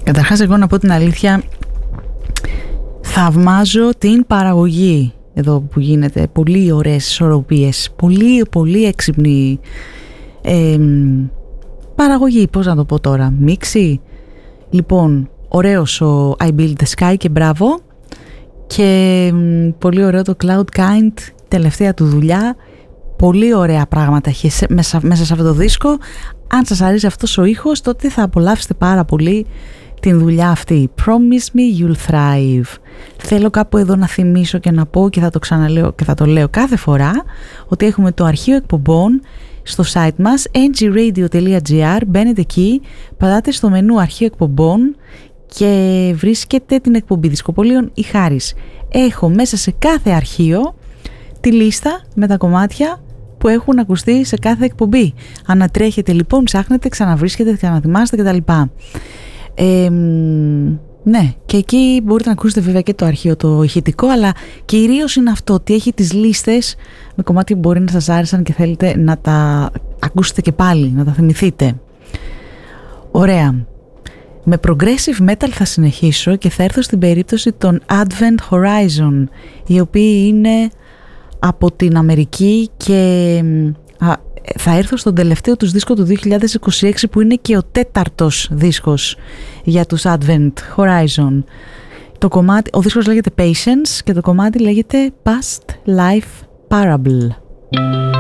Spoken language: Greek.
Καταρχάς, εγώ να πω την αλήθεια, θαυμάζω την παραγωγή εδώ που γίνεται. Πολύ ωραίες ισορροπίες, πολύ έξυπνη παραγωγή, πώς να το πω τώρα, μίξη. Λοιπόν, ωραίος ο I Build the Sky και μπράβο. Και πολύ ωραίο το Cloud Kind, τελευταία του δουλειά. Πολύ ωραία πράγματα έχει μέσα σε αυτό το δίσκο. Αν σας αρέσει αυτός ο ήχος, τότε θα απολαύσετε πάρα πολύ την δουλειά αυτή. Promise me you'll thrive. Θέλω κάπου εδώ να θυμίσω και να πω, και θα το ξαναλέω και θα το λέω κάθε φορά, ότι έχουμε το αρχείο εκπομπών στο site μας ngradio.gr. Μπαίνετε εκεί, πατάτε στο μενού αρχείο εκπομπών και βρίσκετε την εκπομπή Δισκοπολίων ή Χάρης. Έχω μέσα σε κάθε αρχείο τη λίστα με τα κομμάτια που έχουν ακουστεί σε κάθε εκπομπή. Ανατρέχετε λοιπόν, ψάχνετε, ξαναβρίσκετε, ξαναθυμάστε κτλ. Ναι, και εκεί μπορείτε να ακούσετε βέβαια και το αρχείο το ηχητικό, αλλά κυρίως είναι αυτό ότι έχει τις λίστες με κομμάτια που μπορεί να σας άρεσαν και θέλετε να τα ακούσετε και πάλι, να τα θυμηθείτε. Ωραία. Με progressive metal θα συνεχίσω και θα έρθω στην περίπτωση των Advent Horizon, οι οποίοι είναι από την Αμερική, και θα έρθω στον τελευταίο τους δίσκο του 2026 που είναι και ο 4ος δίσκος για τους Advent Horizon. Το κομμάτι, ο δίσκος λέγεται Patience και το κομμάτι λέγεται Past Life Parable.